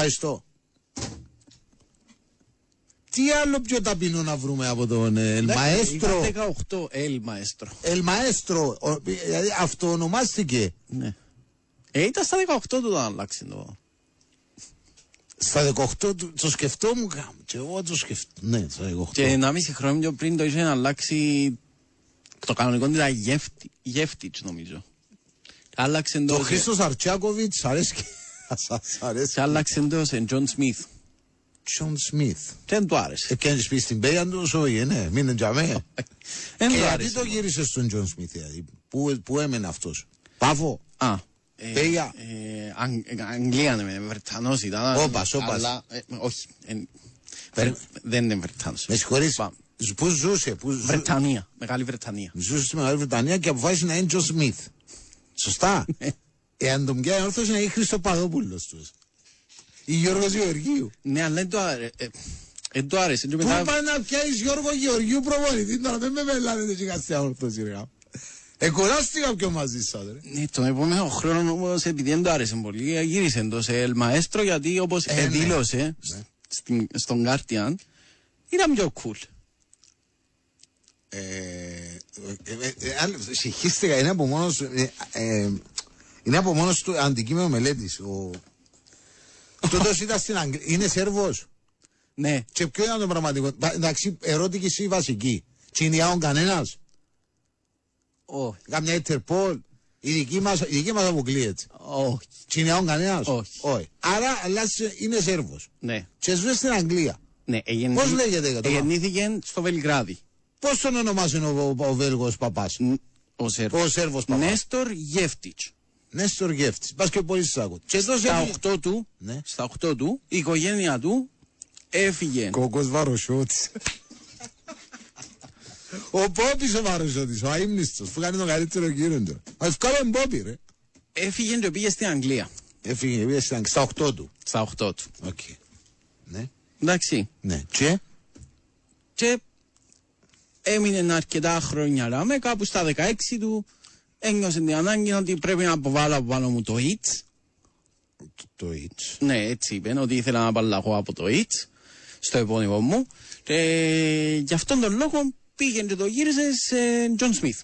Ευχαριστώ. Τι άλλο πιο ταπεινό να βρούμε από τον El Maestro? 18, El Maestro. El Maestro, δηλαδή αυτοονομάστηκε. Ναι. Ήταν στα 18 του να αλλάξει το. Στα 18 το σκεφτόμουν και εγώ το σκεφτόμουν. Ναι, στα 18. Και 1,5 χρόνια πριν το είχε να αλλάξει. Το κανονικό ήταν Γεύτιτς νομίζω. Άλλαξε το Χρήστος Αρτσιάκοβιτς αρέσει. Και άλλαξε το σε Τζον Σμιθ. Τζον Σμιθ. Δεν του άρεσε. Και αν πεις την πέγαν του, όχι, ναι, μείνε τζαμέ. Και γιατί το γύρισε στον Τζον Σμιθ, δηλαδή, πού έμενε αυτός? Πάφο. Πέγια. Αγγλία είναι, Βρετανός ήταν. Όπας. Όχι, δεν είναι Βρετανός. Με συγχωρείς. Πού ζούσε? Βρετανία, Μεγάλη Βρετανία. Ζούσε στη Μεγάλη Βρετανία και αποφάσισε να είναι Τζον Σμιθ. Σωστά. Εάν τον πιάει όρθος να είναι Χριστοπαδόπουλος τους. Ή Γιώργος Γεωργίου. Ναι, αλλά δεν το άρεσε. Πού πάει να πιάσεις Γιώργο Γεωργίου προπονητή? Τώρα δεν με μελάνετε και καστιά όρθος. Εκουράστηκα πιο μαζί σας. Ναι, τον επόμενο χρόνο όμως επειδή δεν το άρεσε πολύ γύρισε το σε El Maestro γιατί όπως δήλωσε στον Guardian ήταν πιο cool. Συγχύστηκα, είναι από μόνος του αντικείμενο μελέτης. Τούτος ήταν στην Αγγλία, είναι Σέρβος. Ναι. Και ποιο ήταν το πραγματικό? Εντάξει, ερώτηση βασική. Τσινιάων κανένας? Όχι. Καμιά Ιντερπόλ? Η δική μας αποκλείεται. Όχι. Τσινιάων κανένας? Όχι. Άρα είναι Σέρβος. Ναι. Και ζούσε στην Αγγλία. Ναι. Πώς λέγεται? Γεννήθηκε στο Βελιγράδι. Πώς τον ονομάζει ο Βέλγος παπάς? Ο Σέρβος παπάς. Νέστορ Γεύτιτς. Νέστορ Γεύτιτς. Πας και πολύ σας ακούω. Στα 8 του, η οικογένεια του έφυγε. Κόκκος Βαροσιώτης. Ο Πόπης ο Βαροσιώτης, ο αείμνηστος, που κάνει τον καλύτερο κύριο του. Ας κάνουμε Πόπη ρε. Έφυγε και πήγε στην Αγγλία. Πήγε στα 8 του. Στα 8 του. Οκ. Ναι. Εντάξει. Ναι. Και έμεινε αρκετά χρόνια λάμε, κάπου στα 16 του ένιωσε την ανάγκη ότι πρέπει να αποβάλω από πάνω μου το It's. Το It's. Ναι, έτσι είπε, ότι ήθελα να απαλλαγώ από το It's στο επώνυμο μου και γι' αυτόν τον λόγο πήγαινε και το γύρισε σε John Smith.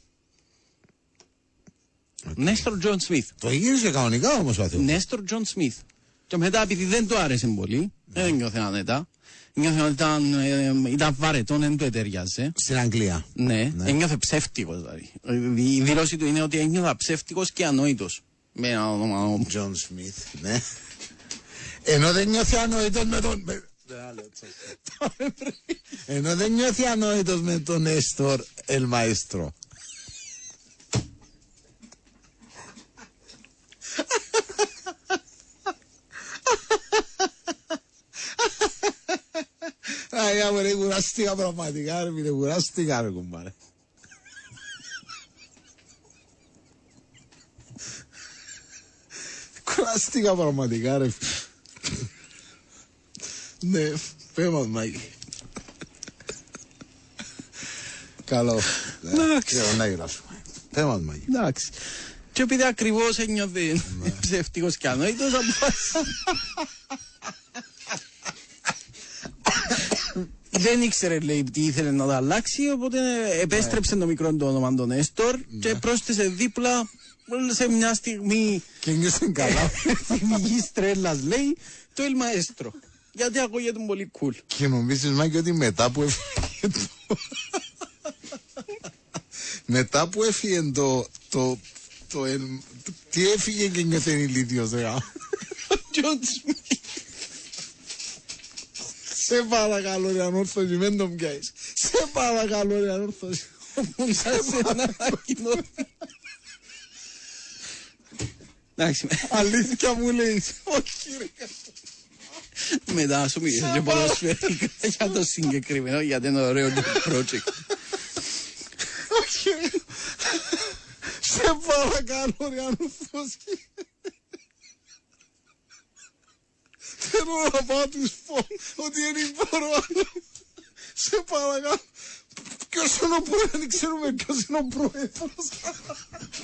Νέστορ John Smith. Το γύρισε κανονικά όμως ο Θεός. Νέστορ John Smith. Και μετά επειδή δεν το άρεσε πολύ, δεν νιώθε άνετα. Νιώθε ότι ήταν βαρετό, δεν του εταιριάζε. Στην Αγγλία. Ναι. Ένιωθε ψεύτικος δηλαδή. Η δήλωση του είναι ότι ένιωθα ψεύτικος και ανόητος. Με ένα όνομα. John Smith, ναι. Ενώ δεν νιώθει ανόητος με τον... Ενώ δεν νιώθει ανόητος με τον Νέστορ El Maestro. Άγια μου ρε, κουράστηκα πραγματικά ρε, φίλε, κουράστηκα ρε κουμπάρε. Κουράστηκα πραγματικά ρε. Ναι, πέμας Μάκη. Καλό. Εντάξει. Να γυράσουμε. Πέμας Μάκη. Εντάξει. Και επειδή ακριβώς ένιωθε ψεύτικος και ανόητος, δεν ήξερε λέει τι ήθελε να το αλλάξει, οπότε επέστρεψε το μικρό του όνομα τον Νέστορ και πρόσθεσε δίπλα σε μια στιγμή και νιώσε καλά θυμικής τρέλας λέει το El Maestro, γιατί ακούγεται πολύ cool. Και νομίζεις Μάκη ότι μετά που έφυγε μετά που έφυγε τι έφυγε και νιώθε ηλίθιος ρε? John Smith. Σε παρακαλώ ρε ανόρθωση, μεν τον πιάσεις. Σε παρακαλώ ρε ανόρθωση. Αλήθεια μου λέει. Όχι ρε. Μετά σου μιλήσω και ποδοσφαιρικά για το συγκεκριμένο, γιατί είναι ωραίο το project. Όχι ρε. Σε παρακαλώ ρε ανόρθωση. Θέλω να πάω τους πω ότι δεν μπορώ άλλο. Σε παρακαλώ. Ποιος είναι ο πρόεδρος, δεν ξέρουμε ποιος είναι ο πρόεδρος.